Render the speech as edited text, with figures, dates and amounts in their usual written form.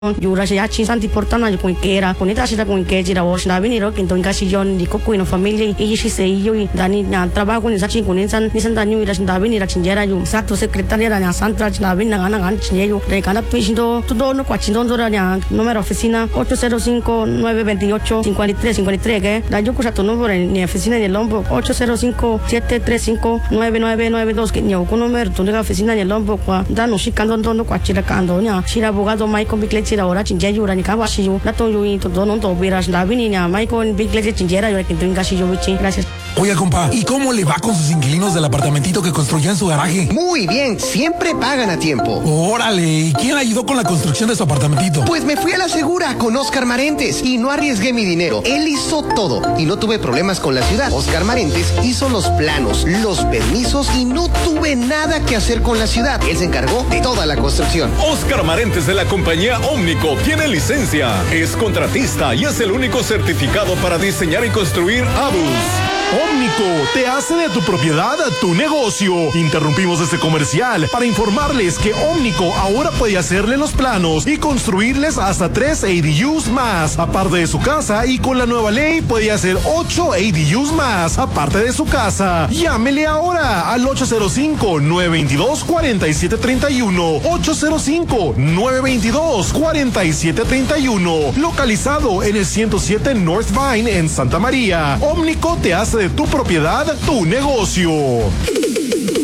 Yurashi yachi santi portana con kera ponita shita con kejira wash na viniro kinto ingashillon di cocuino family y shi sei yo dani na trabajo ni sachi con insan ni san dani ira shinda vinira chinjera yo exacto secretaria na santra na vinna gana gan chinjeyo de kana pishindo todo no kwachindo dora na número oficina 805-928-5353 que da yo kusa tu número ni oficina ni lombo 805-735-9992 que ni o número tu oficina ni lombo kwa da no shikando no kwachira kando nya shira abogado Michael Bickley ahora chinjeyo ura ni kawashi yo na to yo to no to viras na vininya Michael Bickley chinjera yo que tenga shi yo wichi gracias. Oiga, compa, ¿y cómo le va con sus inquilinos del apartamentito que construyó en su garaje? Muy bien, siempre pagan a tiempo. Órale, ¿y quién ayudó con la construcción de su apartamentito? Pues me fui a la segura con Oscar Marentes y no arriesgué mi dinero. Él hizo todo y no tuve problemas con la ciudad. Oscar Marentes hizo los planos, los permisos y no tuve nada que hacer con la ciudad. Él se encargó de toda la construcción. Oscar Marentes de la compañía Ómnico tiene licencia, es contratista y es el único certificado para diseñar y construir ADUS. Ómnico te hace de tu propiedad tu negocio. Interrumpimos este comercial para informarles que Ómnico ahora puede hacerle los planos y construirles hasta 3 ADUs más, aparte de su casa, y con la nueva ley puede hacer 8 ADUs más, aparte de su casa. Llámele ahora al 805-922-4731. 805-922-4731. Localizado en el 107 North Vine en Santa María. Ómnico te hace de tu propiedad tu negocio.